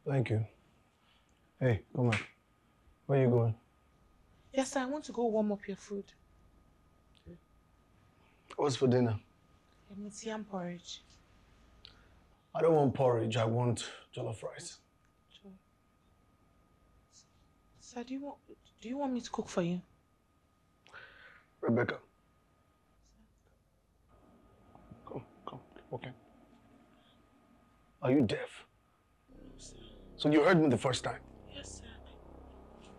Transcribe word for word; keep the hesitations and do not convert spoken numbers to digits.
Thank you. Hey, come on. Where are you going? Yes, sir, I want to go warm up your food. What's for dinner? It's yam porridge. I don't want porridge, I want jollof rice. Sure. Sir, do you want do you want me to cook for you? Rebecca. Come, come, okay. Are you deaf? No, sir. So you heard me the first time?